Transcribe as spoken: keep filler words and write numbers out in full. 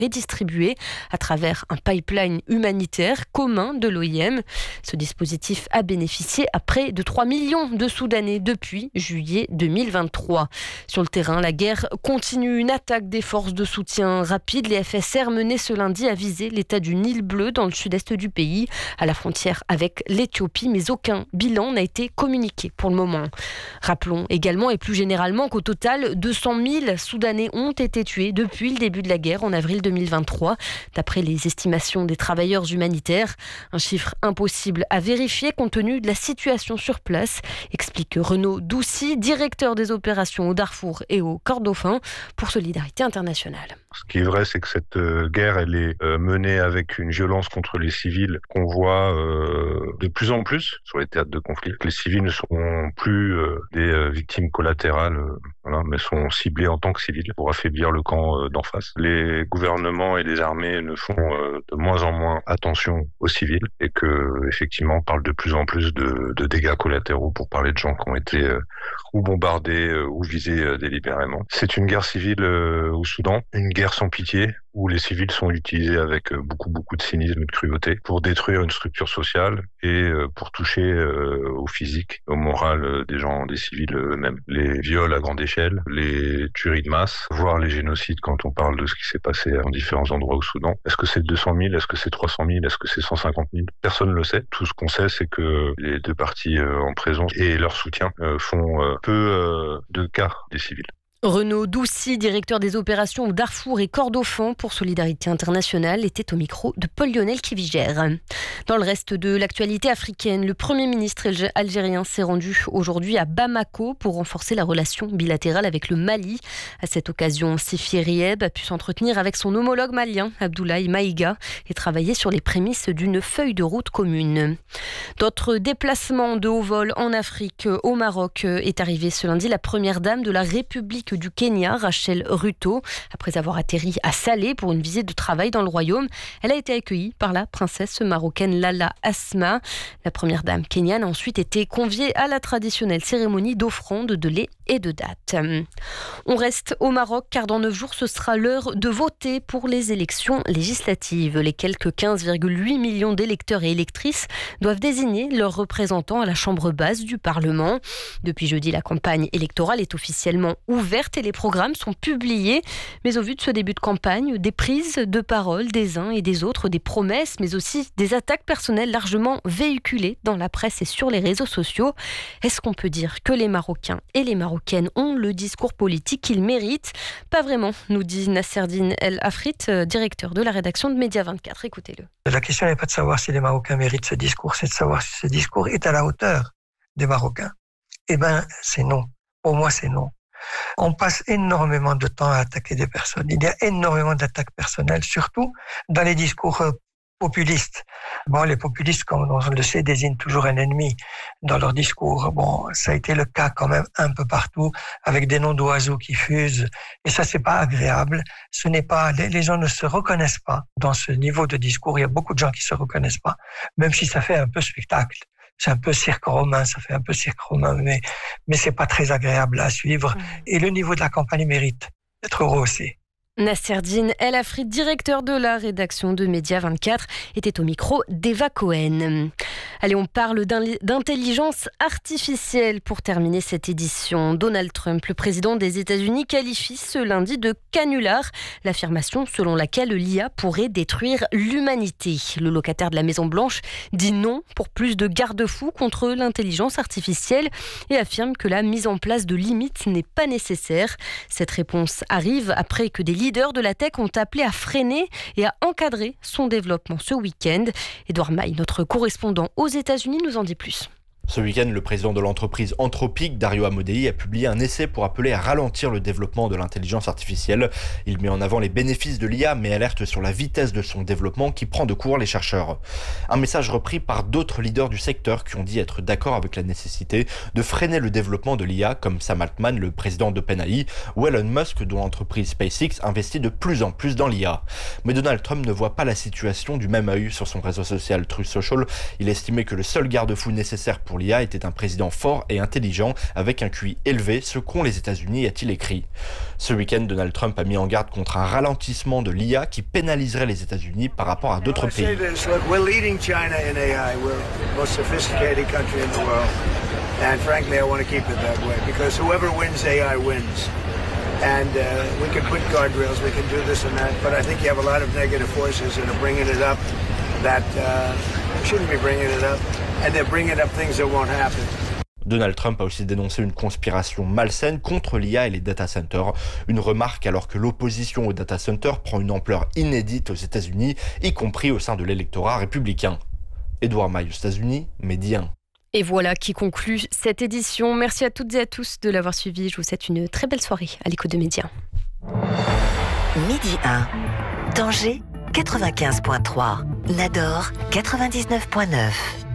redistribués à travers un pipeline humanitaire commun de l'O I M. Ce dispositif a bénéficié à près de trois millions de Soudanais depuis juillet deux mille vingt-trois. Sur le terrain, la guerre continue. Une attaque des forces de soutien rapide, les F S R, menée ce lundi, a visé l'état du Nil bleu dans le sud-est du pays, à la frontière avec l'Éthiopie, mais aucun bilan n'a été communiqué pour le moment. Rappelons également et plus généralement qu'au total, deux cent mille Soudanais ont été tués depuis le début de la guerre en avril deux mille vingt-trois, d'après les estimations des travailleurs humanitaires. Un chiffre impossible à vérifier compte tenu de la situation sur place, explique Renaud Doucy, directeur des opérations au Darfour et au Kordofan pour Solidarité Internationale. Ce qui est vrai, c'est que cette euh, guerre, elle est euh, menée avec une violence contre les civils qu'on voit euh, de plus en plus sur les théâtres de conflit. Les civils ne sont plus euh, des euh, victimes collatérales, euh, voilà, mais sont ciblés en tant que civils pour affaiblir le camp euh, d'en face. Les gouvernements et les armées ne font euh, de moins en moins attention aux civils et que, effectivement, on parle de plus en plus de, de dégâts collatéraux pour parler de gens qui ont été euh, ou bombardés euh, ou visés euh, délibérément. C'est une guerre civile euh, au Soudan, une guerre sans pitié, où les civils sont utilisés avec beaucoup, beaucoup de cynisme et de cruauté pour détruire une structure sociale et pour toucher au physique, au moral des gens, des civils eux-mêmes. Les viols à grande échelle, les tueries de masse, voire les génocides quand on parle de ce qui s'est passé en différents endroits au Soudan. Est-ce que c'est deux cent mille? Est-ce que c'est trois cent mille? Est-ce que c'est cent cinquante mille? Personne ne le sait. Tout ce qu'on sait, c'est que les deux parties en présence et leur soutien font peu de cas des civils. Renaud Doucy, directeur des opérations au Darfour et Kordofan pour Solidarité Internationale, était au micro de Paul-Lionel Kivigère. Dans le reste de l'actualité africaine, le Premier ministre algérien s'est rendu aujourd'hui à Bamako pour renforcer la relation bilatérale avec le Mali. À cette occasion, Sifi Rieb a pu s'entretenir avec son homologue malien, Abdoulaye Maïga, et travailler sur les prémices d'une feuille de route commune. D'autres déplacements de haut vol en Afrique. Au Maroc est arrivée ce lundi la première dame de la République du Kenya, Rachel Ruto. Après avoir atterri à Salé pour une visite de travail dans le royaume, elle a été accueillie par la princesse marocaine Lala Asma. La première dame kenyane a ensuite été conviée à la traditionnelle cérémonie d'offrande de lait et de dattes. On reste au Maroc car dans neuf jours, ce sera l'heure de voter pour les élections législatives. Les quelques quinze virgule huit millions d'électeurs et électrices doivent désigner leurs représentants à la chambre basse du Parlement. Depuis jeudi, la campagne électorale est officiellement ouverte et les programmes sont publiés. Mais au vu de ce début de campagne, des prises de parole des uns et des autres, des promesses, mais aussi des attaques personnelles largement véhiculées dans la presse et sur les réseaux sociaux. Est-ce qu'on peut dire que les Marocains et les Marocaines ont le discours politique qu'ils méritent? Pas vraiment, nous dit Nasserdine El Afrit, directeur de la rédaction de Média vingt-quatre. Écoutez-le. La question n'est pas de savoir si les Marocains méritent ce discours, c'est de savoir si ce discours est à la hauteur des Marocains. Eh bien, c'est non. Pour moi, c'est non. On passe énormément de temps à attaquer des personnes. Il y a énormément d'attaques personnelles, surtout dans les discours populistes. Bon, les populistes, comme on le sait, désignent toujours un ennemi dans leur discours. Bon, ça a été le cas quand même un peu partout, avec des noms d'oiseaux qui fusent. Et ça, c'est pas agréable. Ce n'est pas, les gens ne se reconnaissent pas dans ce niveau de discours. Il y a beaucoup de gens qui se reconnaissent pas, même si ça fait un peu spectacle. C'est un peu cirque romain, ça fait un peu cirque romain, mais, mais c'est pas très agréable à suivre. Et le niveau de la campagne mérite d'être rehaussé. Nasserdine El Afrit, directeur de la rédaction de Média vingt-quatre, était au micro d'Eva Cohen. Allez, on parle d'intelligence artificielle pour terminer cette édition. Donald Trump, le président des États-Unis, qualifie ce lundi de canular l'affirmation selon laquelle l'I A pourrait détruire l'humanité. Le locataire de la Maison-Blanche dit non pour plus de garde-fous contre l'intelligence artificielle et affirme que la mise en place de limites n'est pas nécessaire. Cette réponse arrive après que des leaders de la tech ont appelé à freiner et à encadrer son développement ce week-end. Édouard Maille, notre correspondant aux États-Unis, nous en dit plus. Ce week-end, le président de l'entreprise Anthropic, Dario Amodei, a publié un essai pour appeler à ralentir le développement de l'intelligence artificielle. Il met en avant les bénéfices de l'I A, mais alerte sur la vitesse de son développement qui prend de court les chercheurs. Un message repris par d'autres leaders du secteur qui ont dit être d'accord avec la nécessité de freiner le développement de l'I A, comme Sam Altman, le président d'OpenAI, ou Elon Musk, dont l'entreprise SpaceX investit de plus en plus dans l'I A. Mais Donald Trump ne voit pas la situation du même œil. Sur son réseau social Truth Social, il estimait que le seul garde-fou nécessaire pour l'I A était un président fort et intelligent avec un Q I élevé, ce qu'ont les États-Unis, a-t-il écrit. Ce week-end, Donald Trump a mis en garde contre un ralentissement de l'I A qui pénaliserait les États-Unis par rapport à d'autres pays. And frankly, I want to keep it that way because whoever wins A I wins. And uh, we can put guardrails, we can do this and that, but I think you have a lot of negative forces that are bringing it up that uh, shouldn't be bringing it up, and they're bringing up things that won't happen. Donald Trump a aussi dénoncé une conspiration malsaine contre l'I A et les data centers. Une remarque alors que l'opposition aux data centers prend une ampleur inédite aux États-Unis, y compris au sein de l'électorat républicain. Édouard Maille aux États-Unis, Média un. Et voilà qui conclut cette édition. Merci à toutes et à tous de l'avoir suivi. Je vous souhaite une très belle soirée à l'écoute de Média un. Midi un. Tanger quatre-vingt-quinze virgule trois. Nador quatre-vingt-dix-neuf virgule neuf.